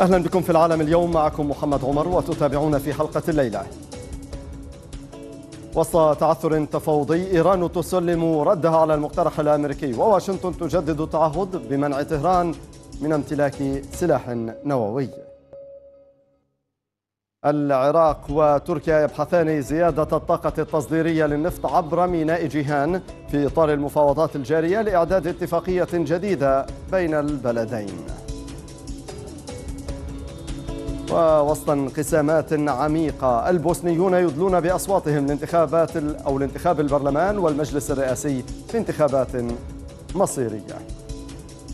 أهلا بكم في العالم اليوم، معكم محمد عمر وتتابعون في حلقة الليلة. وسط تعثر تفاوضي، إيران تسلم ردها على المقترح الأمريكي، وواشنطن تجدد التعهد بمنع طهران من امتلاك سلاح نووي. العراق وتركيا يبحثان زيادة الطاقة التصديرية للنفط عبر ميناء جيهان في إطار المفاوضات الجارية لإعداد اتفاقية جديدة بين البلدين. ووسط انقسامات عميقة، البوسنيون يدلون بأصواتهم لانتخاب البرلمان والمجلس الرئاسي في انتخابات مصيرية.